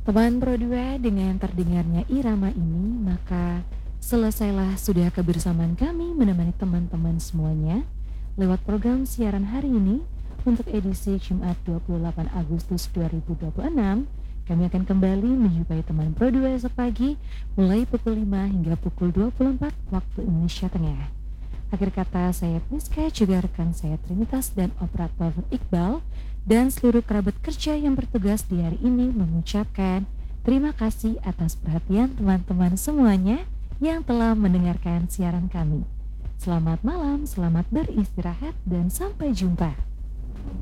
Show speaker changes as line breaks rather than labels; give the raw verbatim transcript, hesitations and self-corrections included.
Teman Pro dua, dengan terdengarnya irama ini, maka selesailah sudah kebersamaan kami menemani teman-teman semuanya lewat program siaran hari ini untuk edisi Jumat dua puluh delapan Agustus dua ribu dua puluh enam. Kami akan kembali menjumpai teman Pro dua esok pagi mulai pukul lima hingga pukul dua puluh empat waktu Indonesia Tengah. Akhir kata, saya Priska, juga rekan saya Trinitas dan operator Iqbal dan seluruh kerabat kerja yang bertugas di hari ini mengucapkan terima kasih atas perhatian teman-teman semuanya yang telah mendengarkan siaran kami. Selamat malam, selamat beristirahat, dan sampai jumpa.